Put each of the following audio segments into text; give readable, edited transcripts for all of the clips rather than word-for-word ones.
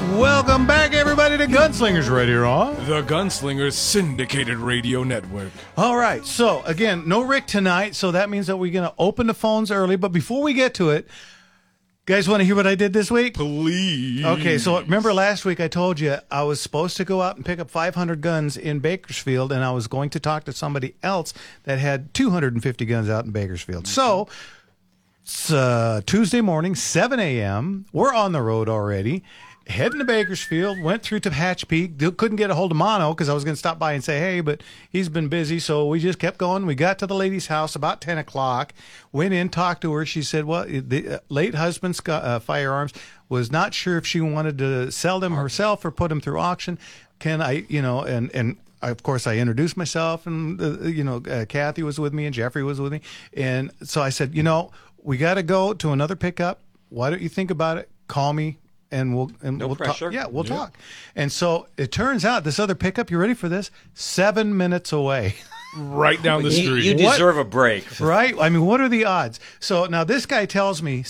Welcome back, everybody, to Gunslingers Radio on the Gunslingers Syndicated Radio Network. All right, so again, no Rick tonight, so that means that we're going to open the phones early. But before we get to it, guys, want to hear what I did this week? Please. Okay, so remember last week I told you I was supposed to go out and pick up 500 guns in Bakersfield, and I was going to talk to somebody else that had 250 guns out in Bakersfield. So it's Tuesday morning, 7 a.m. We're on the road already. Heading to Bakersfield, went through to Hatch Peak. Couldn't get a hold of Mono because I was going to stop by and say, hey, but he's been busy. So we just kept going. We got to the lady's house about 10 o'clock, went in, talked to her. She said, well, the late husband's firearms, was not sure if she wanted to sell them herself or put them through auction. Can I, and of course, I introduced myself, and, Kathy was with me and Jeffrey was with me. And so I said, we got to go to another pickup. Why don't you think about it? Call me. And we'll pressure. Talk. Yeah, we'll talk. And so it turns out this other pickup, you ready for this? 7 minutes away. Right down the street. You deserve a break. Right? I mean, what are the odds? So now this guy tells me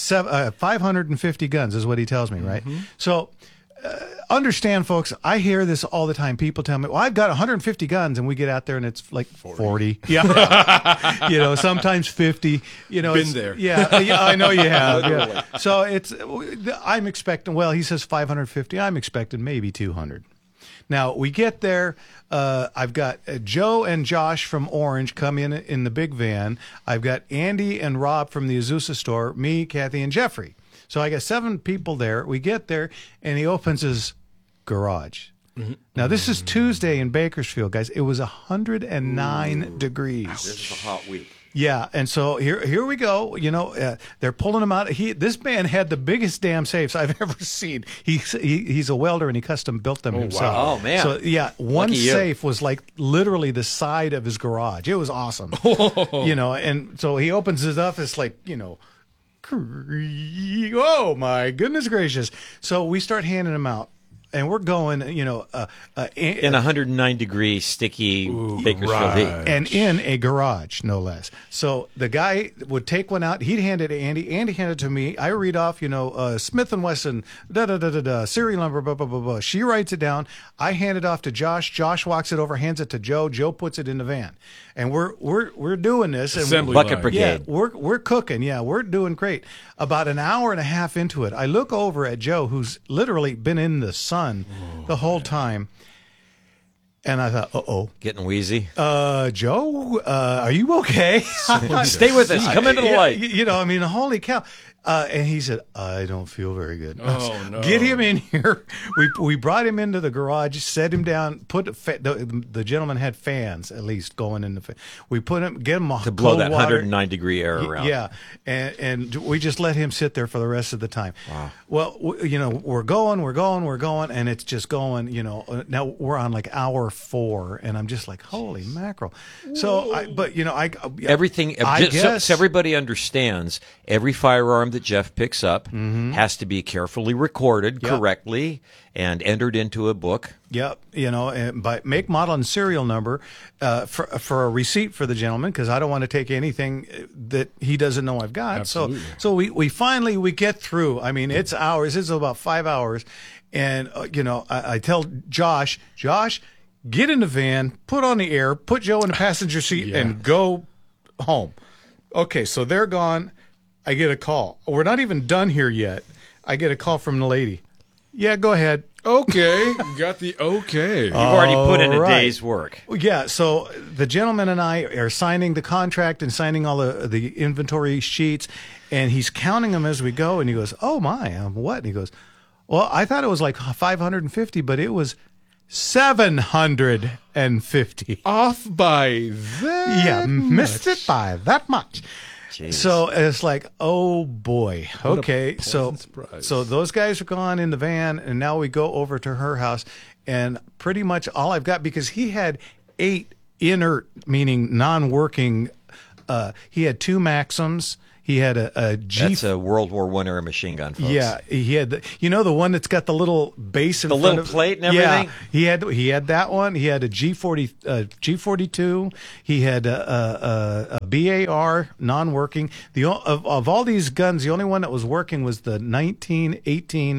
550 guns is what he tells me, right? Mm-hmm. So understand, folks, I hear this all the time. People tell me, well, I've got 150 guns, and we get out there and it's like 40. Yeah. Sometimes 50. Been there. Yeah, I know you have. Yeah. So I'm expecting, well, he says 550. I'm expecting maybe 200. Now, we get there. I've got Joe and Josh from Orange come in the big van. I've got Andy and Rob from the Azusa store, me, Kathy, and Jeffrey. So I got 7 people there. We get there, and he opens his garage. Mm-hmm. Now, this is Tuesday in Bakersfield, guys. It was 109 degrees. This is a hot week. Yeah, and so here we go. They're pulling him out. This man had the biggest damn safes I've ever seen. He's a welder, and he custom built them himself. Wow. Oh, man. So, yeah, one Lucky safe was like literally the side of his garage. It was awesome. And so he opens it up. It's like, oh my goodness gracious. So we start handing them out, and we're going, in 109-degree sticky Bakersfield heat. And in a garage, no less. So the guy would take one out. He'd hand it to Andy. Andy handed it to me. I read off, Smith & Wesson, serial number, blah, blah, blah, blah. She writes it down. I hand it off to Josh. Josh walks it over, hands it to Joe. Joe puts it in the van. And we're doing this. Assembly Bucket line. brigade. Yeah, we're cooking. Yeah, we're doing great. About an hour and a half into it, I look over at Joe, who's literally been in the sun the whole time. And I thought, uh-oh. Getting wheezy. Joe, are you okay? Stay with us. Come into the light. Holy cow. And he said, I don't feel very good. Oh, no. Get him in here. We brought him into the garage, set him down, the gentleman had fans at least going in the we get him to blow that 109-degree air around. Yeah, and we just let him sit there for the rest of the time. Wow. Well, we're going, and it's just going. Now we're on like hour 4, and I'm just like, holy mackerel. So, everything. I guess so everybody understands every firearm that Jeff picks up has to be carefully recorded correctly and entered into a book. Yep, and by make, model, and serial number for a receipt for the gentleman, because I don't want to take anything that he doesn't know I've got. Absolutely. So we finally get through. I mean, it's hours. It's about 5 hours, and I tell Josh, get in the van, put on the air, put Joe in the passenger seat, and go home. Okay, so they're gone. I get a call. We're not even done here yet. I get a call from the lady. Yeah, go ahead. Okay. Got the okay. You've already put in a day's work. Yeah, so the gentleman and I are signing the contract and signing all the inventory sheets, and he's counting them as we go, and he goes, oh, my, what? And he goes, well, I thought it was like 550, but it was 750. Off by that Yeah, missed it by that much. Jeez. So it's like, oh boy. Okay, so those guys are gone in the van, and now we go over to her house, and pretty much all I've got, because he had 8 inert, meaning non-working. He had 2 Maxims. He had a G. That's a World War I era machine gun, folks. Yeah, he had the one that's got the little base in the front little plate and everything. Yeah, he had that one. He had a G42. He had a BAR non-working. Of all these guns, the only one that was working was the 1918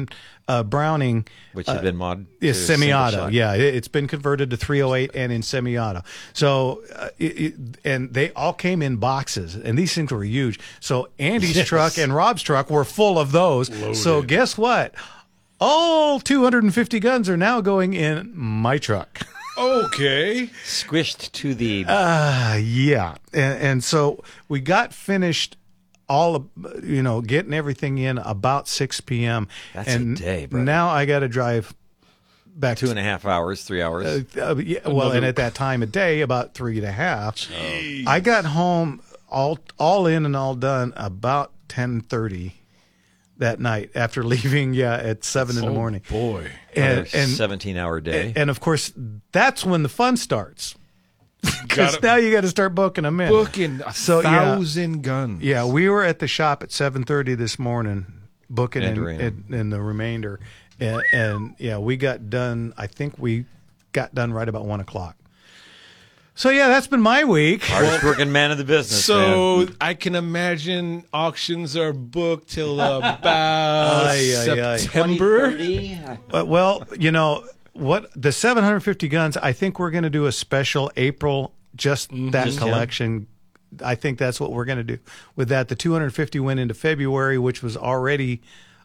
Browning. Which had been modded Is to single semi-auto. shot. Yeah, it's been converted to 308 and in semi-auto. So, and they all came in boxes, and these things were huge. So Andy's truck and Rob's truck were full of those. Loaded. So guess what? All 250 guns are now going in my truck. Okay. Squished to the Yeah, and so we got finished. All of, getting everything in about 6 p.m. That's and a day, brother. Now I got to drive back 2.5 hours, 3 hours. yeah, well, and at that time of day, about 3.5. I got home all in and all done about 10:30 that night after leaving. At 7 in the morning. Boy. And 17-hour day. and of course that's when the fun starts. Because Gotta- now you got to start booking them in. Booking So, yeah. 1,000 guns. Yeah, we were at the shop at 7:30 this morning, booking Entering. in the remainder, and yeah, we got done. I think we got done right about 1:00. So yeah, that's been my week. Hardest working man in the business. man. So I can imagine auctions are booked till about Ay, ay, ay. September. Well, what the 750 guns? I think we're going to do a special April, just that Just collection. I think that's what we're going to do with that. The 250 went into February, which was already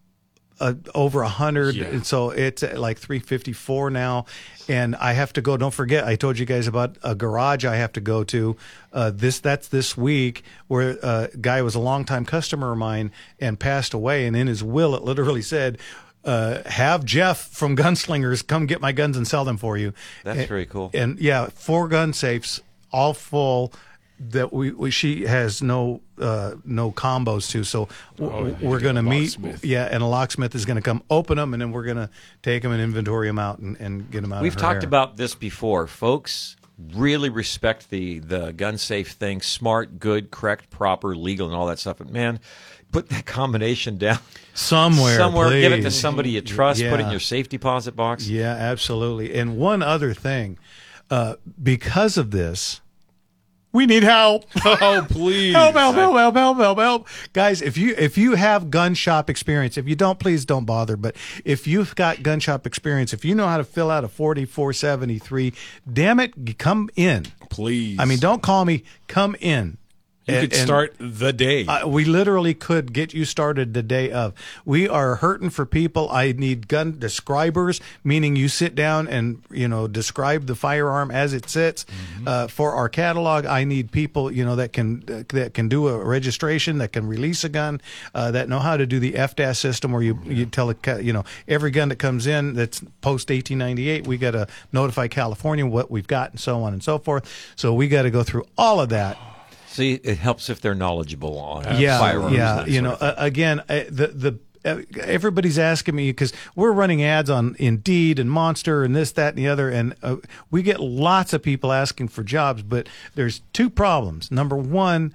over 100, Yeah. and so it's at like 354 now. And I have to go. Don't forget, I told you guys about a garage I have to go to. That's this week, where a guy was a longtime customer of mine and passed away, and in his will it literally said, have Jeff from Gunslingers come get my guns and sell them for you. That's very cool. And yeah, 4 gun safes, all full, that she has no combos to. So we're going to meet. locksmith. Yeah, and a locksmith is going to come open them, and then we're going to take them and inventory them out and get them out. We've of her talked hair. about this before, folks. Really respect the gun safe thing. Smart, good, correct, proper, legal, and all that stuff. But man, put that combination down somewhere. Give it to please. somebody you trust. Put it in Yeah. your safe deposit box. Yeah, absolutely. And one other thing, because of this, we need help. Oh, please. Help. Guys, if you have gun shop experience, if you don't, please don't bother. But if you've got gun shop experience, if you know how to fill out a 4473, damn it, come in. Please. I mean, don't call me, come in. You could start the day. We literally could get you started the day of. We are hurting for people. I need gun describers, meaning you sit down and describe the firearm as it sits. For our catalog, I need people that can do a registration, that can release a gun, that know how to do the FDAS system, where you tell every gun that comes in that's post 1898, we got to notify California what we've got and so on and so forth. So we got to go through all of that. See, it helps if they're knowledgeable on firearms. Yeah, that sort of thing. again, everybody's asking me, because we're running ads on Indeed and Monster and this, that, and the other, and we get lots of people asking for jobs, but there's 2 problems. Number one,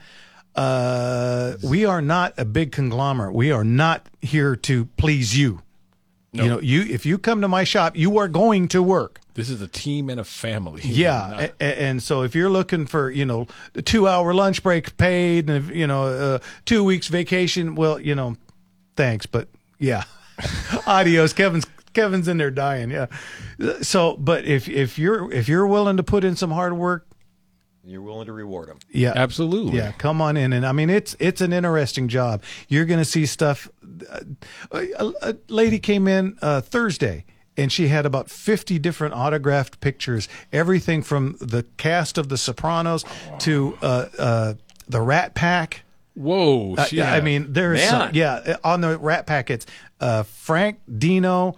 we are not a big conglomerate. We are not here to please you. No. If you come to my shop, you are going to work. This is a team and a family. Yeah, and so if you're looking for the 2-hour lunch break paid, and 2 weeks vacation, well, thanks, but yeah, adios. Kevin's in there dying. Yeah, so but if you're willing to put in some hard work, You're willing to reward them. yeah, Absolutely. yeah, come on in. And I mean, it's an interesting job. You're going to see stuff. A lady came in Thursday, and she had about 50 different autographed pictures, everything from the cast of The Sopranos to the Rat Pack. Whoa. I mean, there's Man. on the Rat Pack, it's Frank, Dino,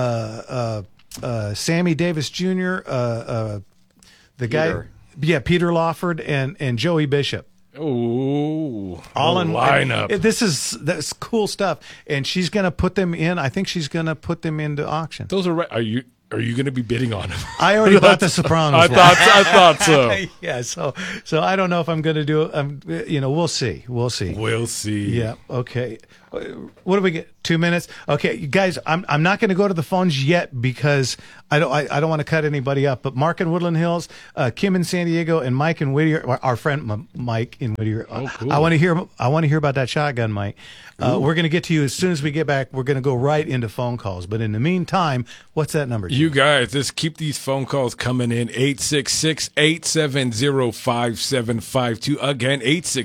Sammy Davis Jr., the Peter. guy, Peter Lawford, and Joey Bishop. Oh, All the in lineup. That's cool stuff, and she's going to put them in. I think she's going to put them into auction. Those are right. Are you going to be bidding on them? I already bought the Sopranos. I thought so. Yeah, so I don't know if I'm going to do it. We'll see. We'll see. Yeah. Okay. What do we get? 2 minutes. Okay, you guys, I'm not going to go to the phones yet because I don't want to cut anybody up. But Mark in Woodland Hills, Kim in San Diego, and Mike in Whittier. Our friend Mike in Whittier. Oh, cool. I want to hear about that shotgun, Mike. We're going to get to you as soon as we get back. We're going to go right into phone calls. But in the meantime, what's that number? Jim? You guys, just keep these phone calls coming in. 866-870-5752. Again,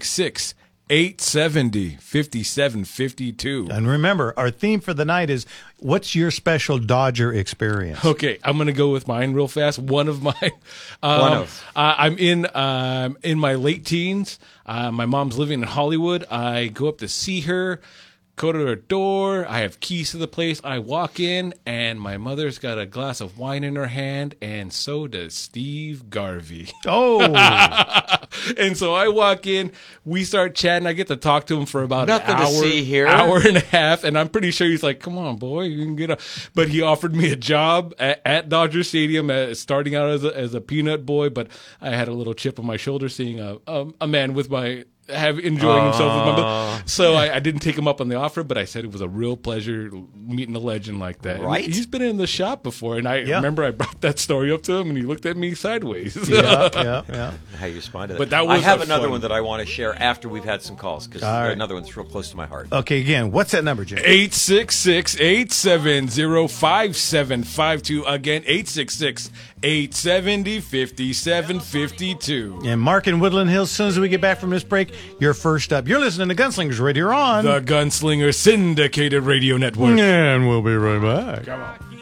866-870-5752. And remember, our theme for the night is, what's your special Dodger experience? Okay, I'm gonna go with mine real fast. One of mine. I'm in my late teens. My mom's living in Hollywood. I go up to see her. Go to her door. I have keys to the place. I walk in, and my mother's got a glass of wine in her hand, and so does Steve Garvey. Oh, And so I walk in. We start chatting. I get to talk to him for about Nothing an to hour, see here. hour and a half, and I'm pretty sure he's like, "Come on, boy, you can get a." But he offered me a job at Dodger Stadium, starting out as a peanut boy. But I had a little chip on my shoulder seeing a man with my. Enjoying himself with my mother. So I didn't take him up on the offer, but I said it was a real pleasure meeting a legend like that. Right. And he's been in the shop before, and I remember I brought that story up to him, and he looked at me sideways. yeah. How you respond to that. But that I was have a another fun- one that I want to share after we've had some calls, because All right. another one's real close to my heart. Okay, again, what's that number, Jim? 866-870-5752. Again, 866-870-5752. And Mark in Woodland Hills, as soon as we get back from this break, you're first up. You're listening to Gunslingers Radio on. The Gunslinger Syndicated Radio Network. And we'll be right back. Come on.